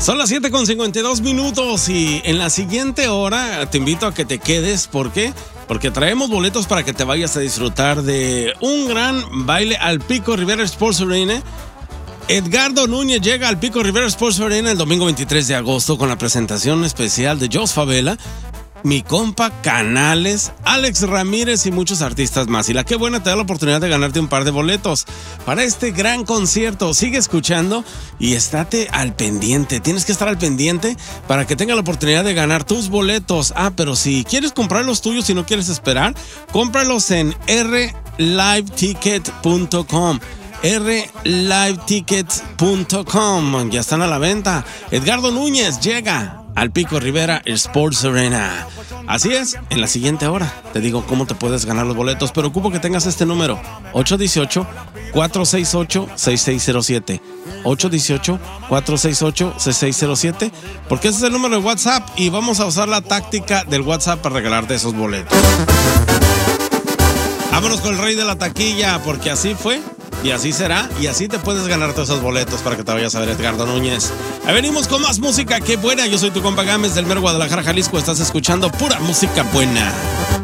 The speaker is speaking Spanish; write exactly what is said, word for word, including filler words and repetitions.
Son las siete con cincuenta y dos minutos y en la siguiente hora te invito a que te quedes. ¿Por qué? Porque traemos boletos para que te vayas a disfrutar de un gran baile al Pico Rivera Sports Arena. Edgardo Núñez llega al Pico Rivera Sports Arena el domingo veintitrés de agosto con la presentación especial de Jos Favela, mi compa Canales, Alex Ramírez y muchos artistas más. Y la Qué Buena te da la oportunidad de ganarte un par de boletos para este gran concierto. Sigue escuchando y estate al pendiente. Tienes que estar al pendiente para que tenga la oportunidad de ganar tus boletos. Ah, pero si quieres comprar los tuyos y no quieres esperar, cómpralos en r live ticket punto com. r live tickets punto com. Ya están a la venta. Edgardo Núñez llega al Pico Rivera Sports Arena. Así es, en la siguiente hora te digo cómo te puedes ganar los boletos, pero ocupo que tengas este número: ocho uno ocho, cuatro seis ocho, seis seis cero siete. ocho uno ocho, cuatro seis ocho, seis seis cero siete, porque ese es el número de WhatsApp y vamos a usar la táctica del WhatsApp para regalarte esos boletos. Vámonos con el rey de la taquilla, porque así fue y así será, y así te puedes ganar todos esos boletos para que te vayas a ver Edgardo Núñez. Ahí venimos con más música. Qué buena. Yo soy tu compa Gámez del mero Guadalajara, Jalisco. Estás escuchando pura música buena.